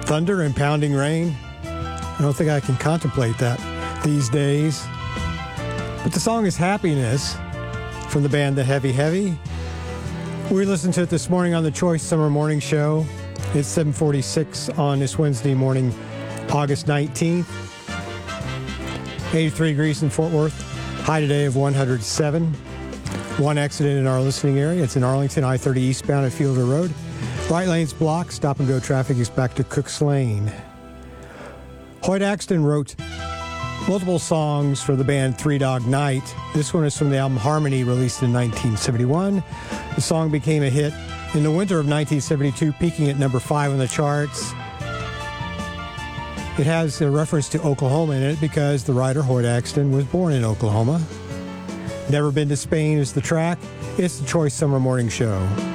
Thunder and pounding rain. I don't think I can contemplate that these days. But the song is Happiness from the band The Heavy Heavy. We listened to it this morning on the Choice Summer Morning Show. It's 7:46 on this Wednesday morning, August 19th. 83 degrees in Fort Worth. High today of 107. One accident in our listening area. It's in Arlington, I-30 eastbound at Fielder Road. Right lane's blocked. Stop and go traffic is back to Cooks Lane. Hoyt Axton wrote multiple songs for the band Three Dog Night. This one is from the album Harmony, released in 1971. The song became a hit in the winter of 1972, peaking at number 5 on the charts. It has a reference to Oklahoma in it because the writer Hoyt Axton was born in Oklahoma. Never Been to Spain is the track. It's the Choice Summer Morning Show.